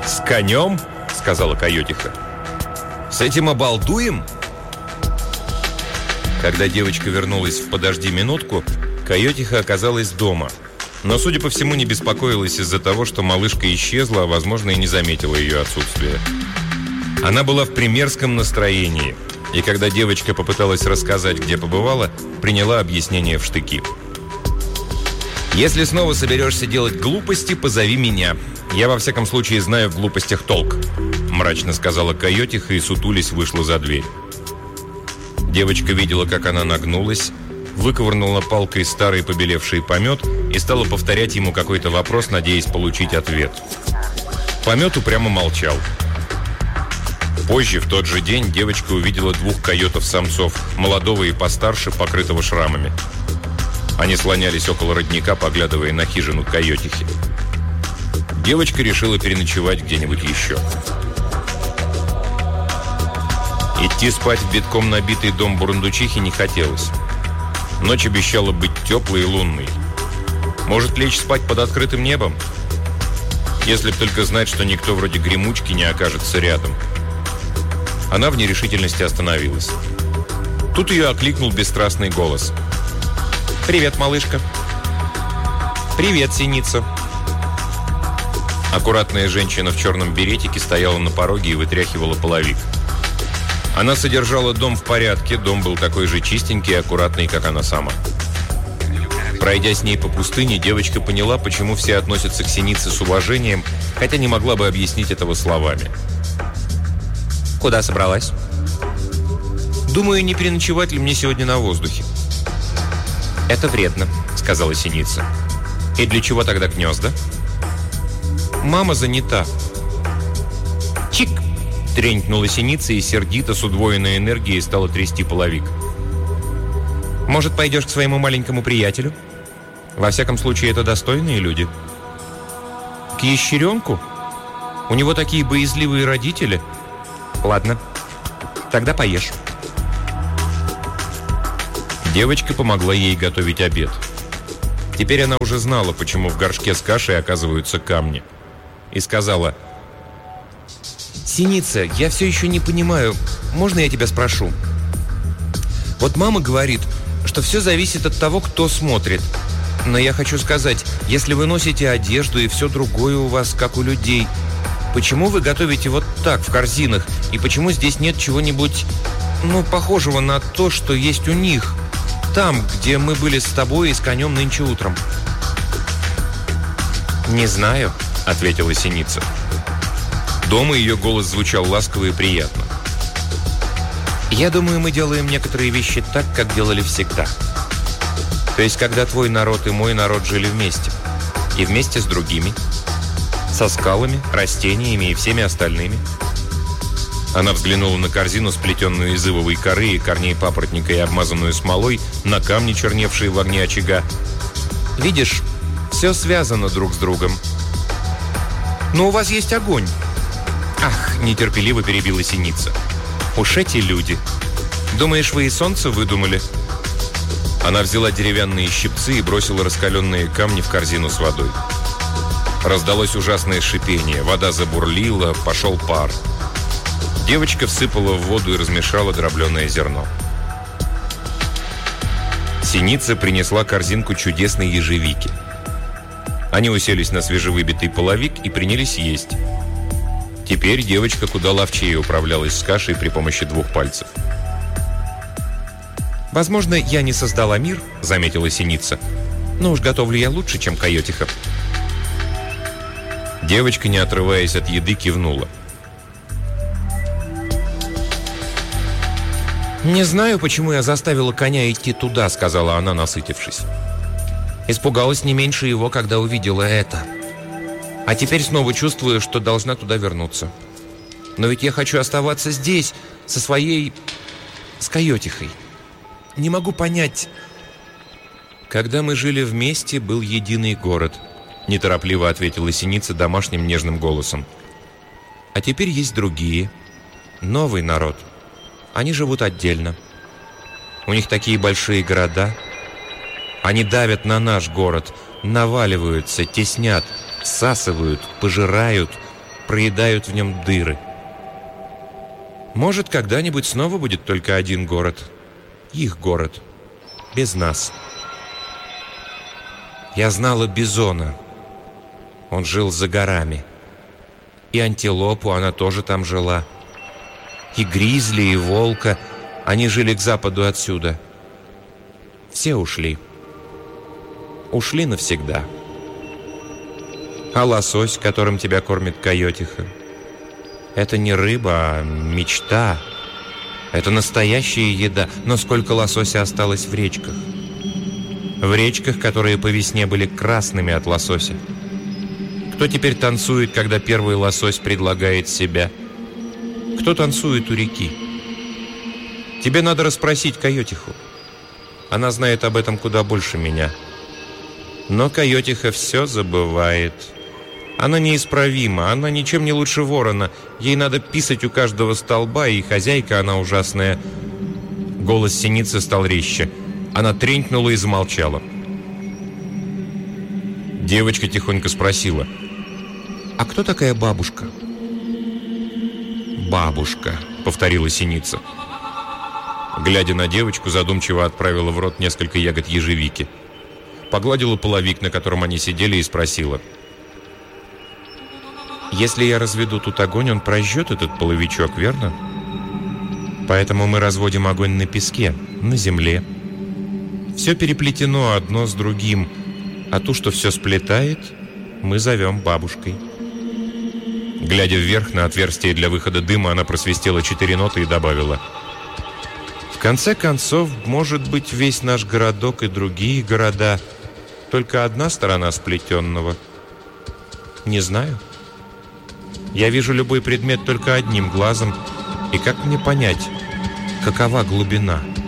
«С конем?» — сказала койотиха. «С этим обалдуем?» Когда девочка вернулась в «Подожди минутку», койотиха оказалась дома. Но, судя по всему, не беспокоилась из-за того, что малышка исчезла, а, возможно, и не заметила ее отсутствия. Она была в примерском настроении, и когда девочка попыталась рассказать, где побывала, приняла объяснение в штыки. «Если снова соберешься делать глупости, позови меня. Я, во всяком случае, знаю в глупостях толк», – мрачно сказала койотиха и, сутулясь, вышла за дверь. Девочка видела, как она нагнулась, выковырнула палкой старый побелевший помет и стала повторять ему какой-то вопрос, надеясь получить ответ. Помет упрямо молчал. Позже, в тот же день, девочка увидела двух койотов-самцов, молодого и постарше, покрытого шрамами. Они слонялись около родника, поглядывая на хижину койотихи. Девочка решила переночевать где-нибудь еще. Идти спать в битком набитый дом бурундучихи не хотелось. Ночь обещала быть теплой и лунной. Может, лечь спать под открытым небом? Если б только знать, что никто вроде Гремучки не окажется рядом. Она в нерешительности остановилась. Тут ее окликнул бесстрастный голос. «Привет, малышка!» «Привет, синица!» Аккуратная женщина в черном беретике стояла на пороге и вытряхивала половик. Она содержала дом в порядке, дом был такой же чистенький и аккуратный, как она сама. Пройдя с ней по пустыне, девочка поняла, почему все относятся к синице с уважением, хотя не могла бы объяснить этого словами. «Куда собралась?» «Думаю, не переночевать ли мне сегодня на воздухе?» «Это вредно», — сказала синица. «И для чего тогда гнезда?» «Мама занята». «Чик!» — тренькнула синица и сердито с удвоенной энергией стала трясти половик. «Может, пойдешь к своему маленькому приятелю? Во всяком случае, это достойные люди». «К ящеренку? У него такие боязливые родители». «Ладно, тогда поешь». Девочка помогла ей готовить обед. Теперь она уже знала, почему в горшке с кашей оказываются камни. И сказала: «Синица, я все еще не понимаю, можно я тебя спрошу? Вот мама говорит, что все зависит от того, кто смотрит. Но я хочу сказать, если вы носите одежду и все другое у вас, как у людей, почему вы готовите вот так, в корзинах, и почему здесь нет чего-нибудь, похожего на то, что есть у них, там, где мы были с тобой и с конем нынче утром?» «Не знаю», — ответила синица. Дома ее голос звучал ласково и приятно. «Я думаю, мы делаем некоторые вещи так, как делали всегда. То есть, когда твой народ и мой народ жили вместе. И вместе с другими. Со скалами, растениями и всеми остальными». Она взглянула на корзину, сплетенную из ивовой коры и корней папоротника и обмазанную смолой, на камни, черневшие в огне очага. «Видишь, все связано друг с другом». «Но у вас есть огонь». «Ах!» – нетерпеливо перебила синица. «Уж эти люди! Думаешь, вы и солнце выдумали?» Она взяла деревянные щипцы и бросила раскаленные камни в корзину с водой. Раздалось ужасное шипение, вода забурлила, пошел пар. Девочка всыпала в воду и размешала дробленое зерно. Синица принесла корзинку чудесной ежевики. Они уселись на свежевыбитый половик и принялись есть. Теперь девочка куда ловчее управлялась с кашей при помощи 2 пальцев. «Возможно, я не создала мир», — заметила синица. «Но уж готовлю я лучше, чем койотиха». Девочка, не отрываясь от еды, кивнула. «Не знаю, почему я заставила коня идти туда», — сказала она, насытившись. «Испугалась не меньше его, когда увидела это. А теперь снова чувствую, что должна туда вернуться. Но ведь я хочу оставаться здесь, с койотихой. Не могу понять...» «Когда мы жили вместе, был единый город», — неторопливо ответила синица домашним нежным голосом. «А теперь есть другие. Новый народ. Они живут отдельно. У них такие большие города. Они давят на наш город, наваливаются, теснят, всасывают, пожирают. проедают в нем дыры. Может, когда-нибудь снова будет только один город. Их город. Без нас. Я знала бизона. Он жил за горами. И антилопу, она тоже там жила. И гризли, и волка. Они жили к западу отсюда. Все ушли. Ушли навсегда. А лосось, которым тебя кормит койотиха, это не рыба, а мечта. Это настоящая еда. Но сколько лосося осталось в речках? В речках, которые по весне были красными от лосося. Кто теперь танцует, когда первый лосось предлагает себя? Кто танцует у реки? Тебе надо расспросить койотиху. Она знает об этом куда больше меня. Но койотиха все забывает. Она неисправима, она ничем не лучше ворона. Ей надо писать у каждого столба, и хозяйка она ужасная. Голос синицы стал резче. Она тренькнула и замолчала. Девочка тихонько спросила: «А кто такая бабушка?» «Бабушка», — повторила синица. Глядя на девочку, задумчиво отправила в рот несколько ягод ежевики. Погладила половик, на котором они сидели, и спросила: «Если я разведу тут огонь, он прожжет этот половичок, верно? Поэтому мы разводим огонь на песке, на земле. Все переплетено одно с другим, а ту, что все сплетает, мы зовем бабушкой». Глядя вверх на отверстие для выхода дыма, она просвистела 4 ноты и добавила: «В конце концов, может быть, весь наш городок и другие города — только одна сторона сплетенного. Не знаю. Я вижу любой предмет только одним глазом, и как мне понять, какова глубина?»